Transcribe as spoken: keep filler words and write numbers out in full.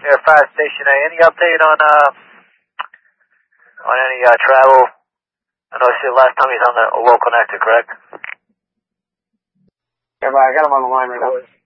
Air Fire Station A. Any update on uh on any uh, travel? I know you said last time he's on the local connector, correct? Yeah, but I got him on the line right now.